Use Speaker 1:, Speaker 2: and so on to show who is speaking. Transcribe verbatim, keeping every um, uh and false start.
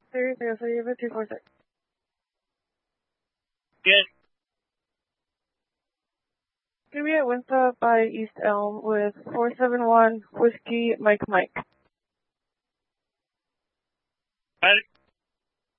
Speaker 1: Three zero three two four six.
Speaker 2: Good.
Speaker 1: Gonna be at Winthrop by East Elm with four seven one Whiskey Mike Mike.
Speaker 2: Got it.